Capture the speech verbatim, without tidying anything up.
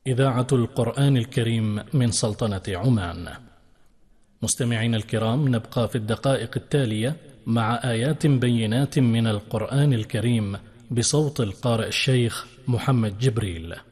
إذاعة القرآن الكريم من سلطنة عمان. مستمعينا الكرام، نبقى في الدقائق التالية مع آيات بينات من القرآن الكريم بصوت القارئ الشيخ محمد جبريل.